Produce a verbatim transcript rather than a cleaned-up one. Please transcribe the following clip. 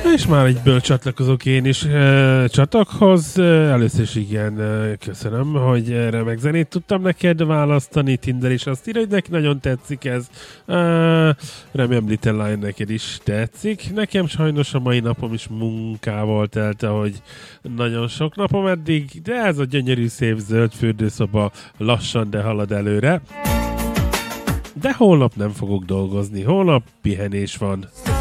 És már egyből csatlakozok én is e, csatakhoz. Először is igen, e, köszönöm, hogy remek zenét tudtam neked választani. Tinder is azt írja, hogy neki nagyon tetszik ez. E, remélem Little Lion neked is tetszik. Nekem sajnos a mai napom is munkával telte, hogy nagyon sok napom eddig, de ez a gyönyörű szép zöld fürdőszoba lassan, de halad előre. De holnap nem fogok dolgozni, holnap pihenés van.